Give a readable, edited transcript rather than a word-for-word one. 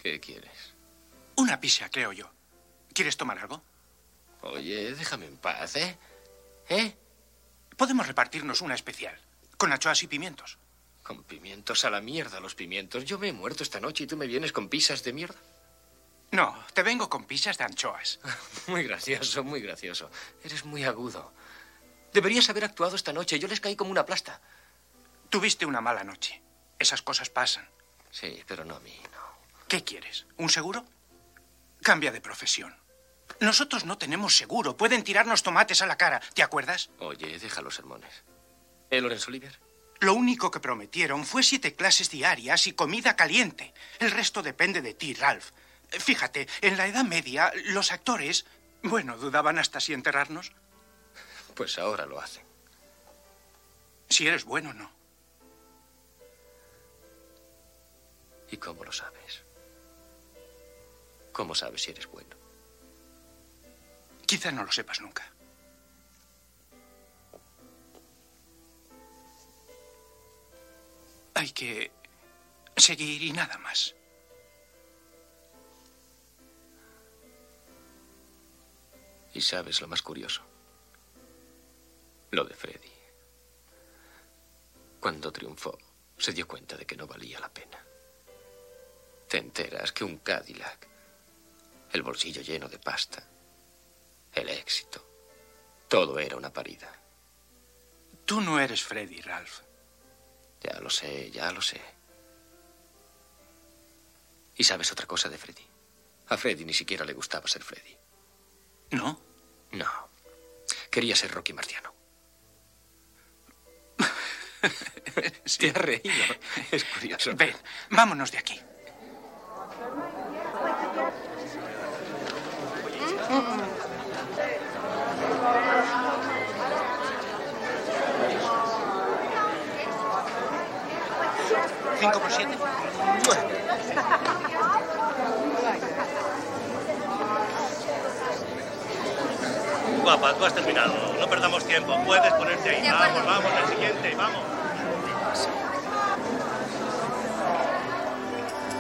¿Qué quieres? Una pizza, creo yo. ¿Quieres tomar algo? Oye, déjame en paz, ¿eh? ¿Eh? Podemos repartirnos una especial, con anchoas y pimientos. Con pimientos a la mierda, los pimientos. Yo me he muerto esta noche y tú me vienes con pizzas de mierda. No, te vengo con pizzas de anchoas. Muy gracioso, muy gracioso. Eres muy agudo. Deberías haber actuado esta noche. Yo les caí como una plasta. Tuviste una mala noche. Esas cosas pasan. Sí, pero no a mí, no. ¿Qué quieres? ¿Un seguro? Cambia de profesión. Nosotros no tenemos seguro. Pueden tirarnos tomates a la cara. ¿Te acuerdas? Oye, deja los sermones. Lorenz Olivier? Lo único que prometieron fue 7 clases diarias y comida caliente. El resto depende de ti, Ralph. Fíjate, en la Edad Media, los actores, bueno, dudaban hasta si enterrarnos. Pues ahora lo hacen. Si eres bueno o no. ¿Y cómo lo sabes? ¿Cómo sabes si eres bueno? Quizá no lo sepas nunca. Hay que seguir y nada más. ¿Y sabes lo más curioso? Lo de Freddy. Cuando triunfó, se dio cuenta de que no valía la pena. Te enteras que un Cadillac, el bolsillo lleno de pasta, el éxito, todo era una parida. Tú no eres Freddy, Ralph. Ya lo sé, ya lo sé. ¿Y sabes otra cosa de Freddy? A Freddy ni siquiera le gustaba ser Freddy. ¿No? No. Quería ser Rocky Marciano. Sí. Te has reído. Es curioso. Ven, vámonos de aquí. ¿5 por 7? Guapa, tú has terminado. No perdamos tiempo. Puedes ponerte ahí. De acuerdo. Vamos, vamos, al siguiente, vamos.